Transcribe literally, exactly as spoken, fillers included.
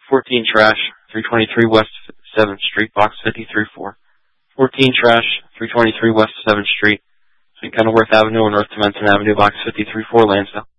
fourteen Trash, three twenty-three West seventh Street, Box fifty-three four. fourteen Trash, three twenty-three West seventh Street, between Kenilworth Avenue and North Dimension Avenue, Box fifty-three four, Lansdale.